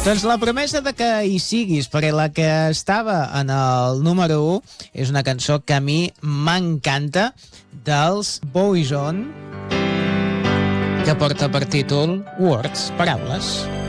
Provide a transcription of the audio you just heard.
Doncs la promesa de que hi siguis, perquè la que estava en el número 1 és una cançó que a mi m'encanta, dels Boyzone, que porta per títol Words, paraules.